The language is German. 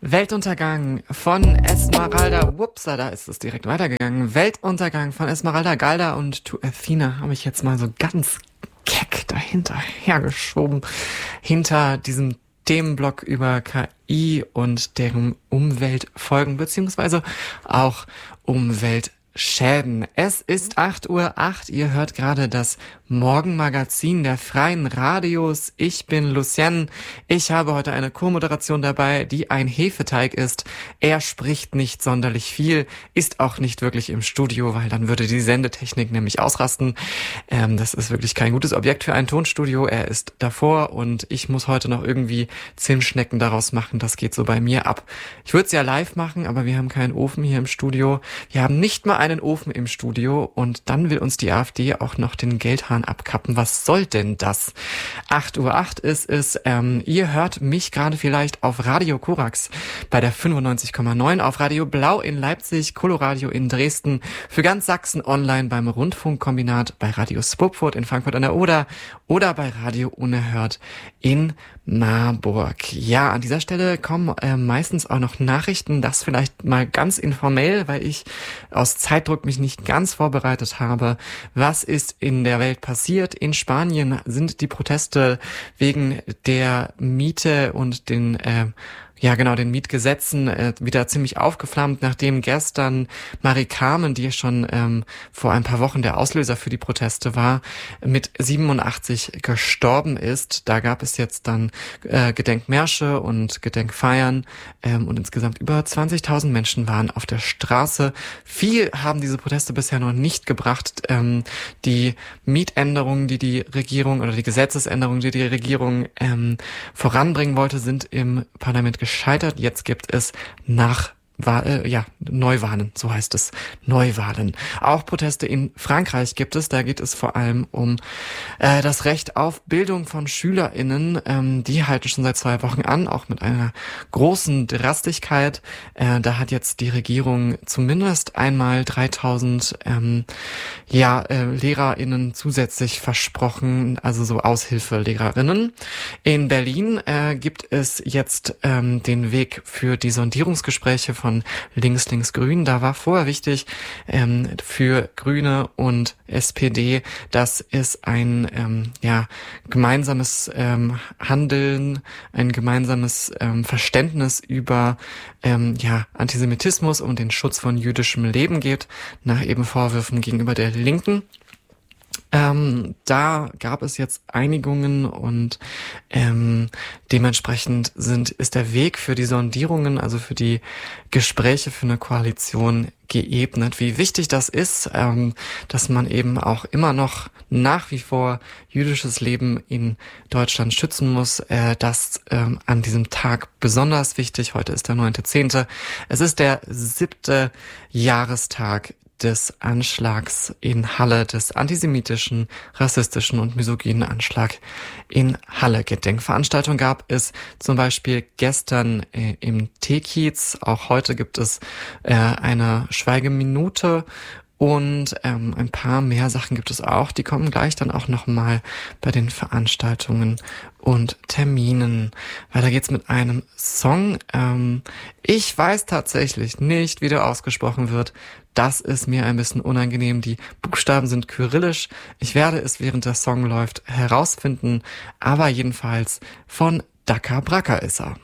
Weltuntergang von Esmeralda, da ist es direkt weitergegangen. Weltuntergang von Esmeralda Galda und To Athena habe ich jetzt mal so ganz keck dahinter hergeschoben. Hinter diesem Themenblock über KI und deren Umweltfolgen, beziehungsweise auch Umweltschäden. Es ist 8:08 Uhr, ihr hört gerade das Morgenmagazin der Freien Radios. Ich bin Lucien. Ich habe heute eine Co-Moderation dabei, die ein Hefeteig ist. Er spricht nicht sonderlich viel, ist auch nicht wirklich im Studio, weil dann würde die Sendetechnik nämlich ausrasten. Das ist wirklich kein gutes Objekt für ein Tonstudio. Er ist davor und ich muss heute noch irgendwie Zimtschnecken daraus machen. Das geht so bei mir ab. Ich würde es ja live machen, aber wir haben keinen Ofen hier im Studio. Wir haben nicht mal einen Ofen im Studio und dann will uns die AfD auch noch den Geldhahn abkappen. Was soll denn das? 8:08 Uhr ist es. Ihr hört mich gerade vielleicht auf Radio Korax bei der 95,9, auf Radio Blau in Leipzig, Coloradio in Dresden, für ganz Sachsen online beim Rundfunkkombinat, bei Radio Spupfurt in Frankfurt an der Oder oder bei Radio Unerhört in Marburg. Ja, an dieser Stelle kommen meistens auch noch Nachrichten, das vielleicht mal ganz informell, weil ich aus Zeitdruck mich nicht ganz vorbereitet habe. Was ist in der Welt passiert? In Spanien sind die Proteste wegen der Miete und den den Mietgesetzen wieder ziemlich aufgeflammt, nachdem gestern Marie Carmen, die schon vor ein paar Wochen der Auslöser für die Proteste war, mit 87 gestorben ist. Da gab es jetzt dann Gedenkmärsche und Gedenkfeiern und insgesamt über 20.000 Menschen waren auf der Straße. Viel haben diese Proteste bisher noch nicht gebracht. Die Mietänderungen, die die Regierung oder die Gesetzesänderungen, die die Regierung voranbringen wollte, sind im Parlament gescheitert. Jetzt gibt es Neuwahlen, so heißt es, Neuwahlen. Auch Proteste in Frankreich gibt es, da geht es vor allem um das Recht auf Bildung von SchülerInnen. Die halten schon seit 2 Wochen an, auch mit einer großen Drastigkeit. Da hat jetzt die Regierung zumindest einmal 3.000 LehrerInnen zusätzlich versprochen, also so Aushilfelehrerinnen. In Berlin gibt es jetzt den Weg für die Sondierungsgespräche von Links-Links-Grün. Da war vorher wichtig für Grüne und SPD, dass es ein gemeinsames Handeln, ein gemeinsames Verständnis über Antisemitismus und den Schutz von jüdischem Leben gibt, nach eben Vorwürfen gegenüber der Linken. Da gab es jetzt Einigungen und dementsprechend ist der Weg für die Sondierungen, also für die Gespräche für eine Koalition geebnet. Wie wichtig das ist, dass man eben auch immer noch nach wie vor jüdisches Leben in Deutschland schützen muss, das an diesem Tag besonders wichtig. Heute ist der 9.10. Es ist der 7. Jahrestag des Anschlags in Halle, des antisemitischen, rassistischen und misogynen Anschlag in Halle. Gedenkveranstaltung gab es zum Beispiel gestern im Teekiez. Auch heute gibt es eine Schweigeminute und ein paar mehr Sachen gibt es auch. Die kommen gleich dann auch nochmal bei den Veranstaltungen und Terminen. Weiter geht's mit einem Song. Ich weiß tatsächlich nicht, wie der ausgesprochen wird. Das ist mir ein bisschen unangenehm. Die Buchstaben sind kyrillisch. Ich werde es, während der Song läuft, herausfinden. Aber jedenfalls von Daka Braka ist er.